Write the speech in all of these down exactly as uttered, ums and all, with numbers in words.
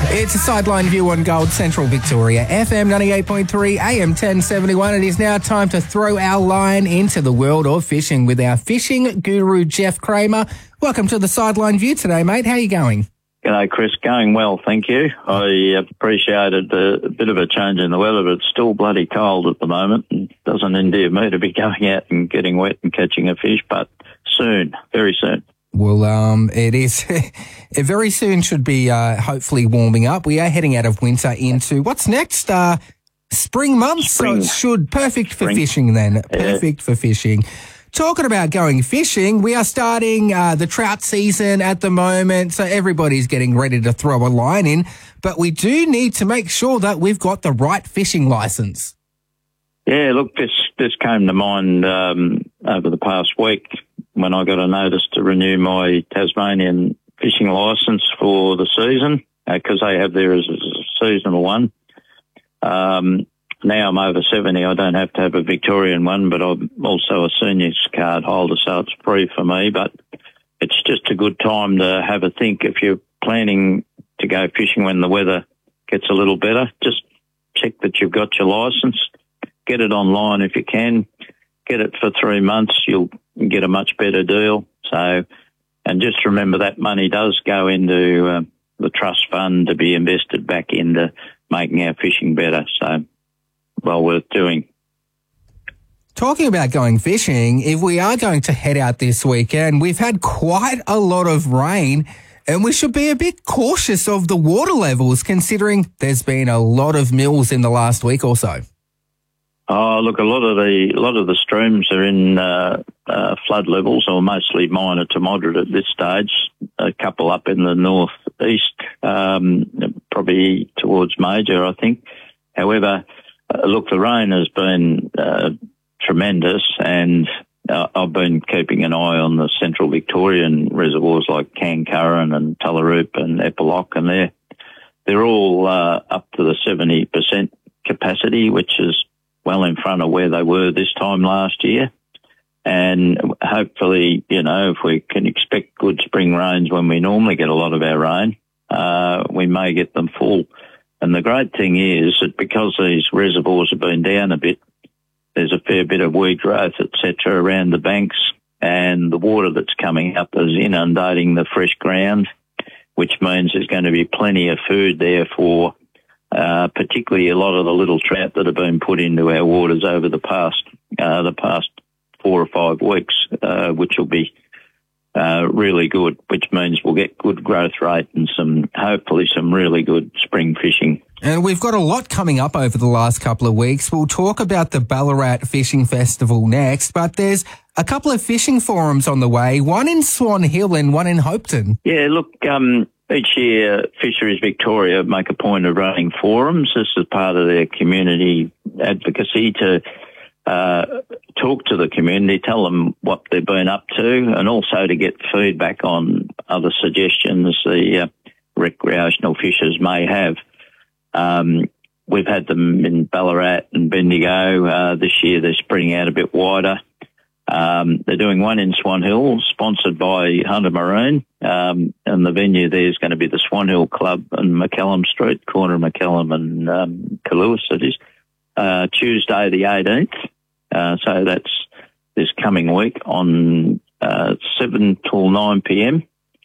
It's a sideline view on Gold Central Victoria, F M ninety-eight point three, A M ten seventy-one. It is now time to throw our line into the world of fishing with our fishing guru, Jeff Kramer. Welcome to the sideline view today, mate. How are you going? G'day, Chris. Going well, thank you. I appreciated a, a bit of a change in the weather, but it's still bloody cold at the moment and doesn't endear me to be going out and getting wet and catching a fish, but soon, very soon. Well, um, it is. It very soon should be uh, hopefully warming up. We are heading out of winter into what's next? Uh, spring months. Spring. So it should perfect Spring. for fishing then. Yeah. Perfect for fishing. Talking about going fishing, we are starting uh, the trout season at the moment, so everybody's getting ready to throw a line in. But we do need to make sure that we've got the right fishing licence. Yeah, look, this this came to mind um, over the past week when I got a notice to renew my Tasmanian fishing licence for the season, because uh, they have theirs as a seasonal one. Um, now I'm over seventy, I don't have to have a Victorian one, but I'm also a seniors card holder, so it's free for me. But it's just a good time to have a think. If you're planning to go fishing when the weather gets a little better, just check that you've got your licence. Get it online if you can. Get it for three months. You'll get a much better deal. So, and just remember that money does go into uh, the trust fund to be invested back into making our fishing better. So, well worth doing. Talking about going fishing, if we are going to head out this weekend, we've had quite a lot of rain and we should be a bit cautious of the water levels considering there's been a lot of mills in the last week or so. Oh, look, a lot of the a lot of the streams are in uh, uh, flood levels, or mostly minor to moderate at this stage. A couple up in the northeast, um, probably towards major, I think. However, uh, look, the rain has been uh, tremendous, and uh, I've been keeping an eye on the central Victorian reservoirs like Kankurran and Tullaroop and Epilock, and they're they're all uh, up to the seventy percent capacity, which is well in front of where they were this time last year. And hopefully, you know, if we can expect good spring rains when we normally get a lot of our rain, uh, we may get them full. And the great thing is that because these reservoirs have been down a bit, there's a fair bit of weed growth, et cetera, around the banks, and the water that's coming up is inundating the fresh ground, which means there's going to be plenty of food there for Uh, particularly a lot of the little trout that have been put into our waters over the past uh, the past four or five weeks, uh, which will be uh, really good, which means we'll get good growth rate and some hopefully some really good spring fishing. And we've got a lot coming up over the last couple of weeks. We'll talk about the Ballarat Fishing Festival next, but there's a couple of fishing forums on the way, one in Swan Hill and one in Hopetoun. Yeah, look, um, each year Fisheries Victoria make a point of running forums. This is part of their community advocacy to uh, talk to the community, tell them what they've been up to, and also to get feedback on other suggestions the uh, recreational fishers may have. Um, we've had them in Ballarat and Bendigo. Uh, this year they're spreading out a bit wider. Um, they're doing one in Swan Hill, sponsored by Hunter Marine, um, and the venue there is going to be the Swan Hill Club on McCallum Street, corner of McCallum and um, Kalua Cities, uh, Tuesday the eighteenth. Uh, so that's this coming week on uh, seven till nine p.m.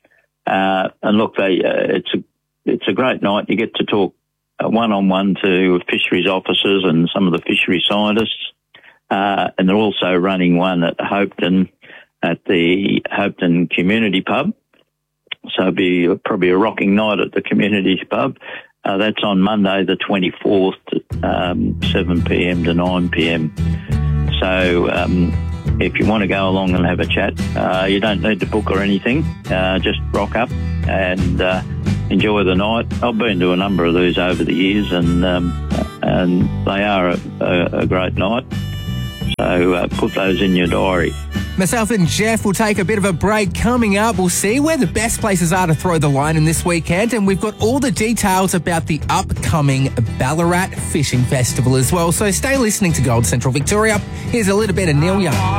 Uh, and look, they uh, it's a it's a great night. You get to talk uh, one-on-one to fisheries officers and some of the fishery scientists. Uh, and they're also running one at Hopetoun, at the Hopetoun Community Pub. So it'll be probably a rocking night at the Community Pub. Uh, that's on Monday the twenty-fourth, um, seven p.m. to nine p.m. So um, if you want to go along and have a chat, uh, you don't need to book or anything. Uh, just rock up and uh, enjoy the night. I've been to a number of these over the years, and um, and they are a, a, a great night. So uh, put those in your diary. Myself and Jeff will take a bit of a break. Coming up, we'll see where the best places are to throw the line in this weekend, and we've got all the details about the upcoming Ballarat Fishing Festival as well. So stay listening to Gold Central Victoria. Here's a little bit of Neil Young.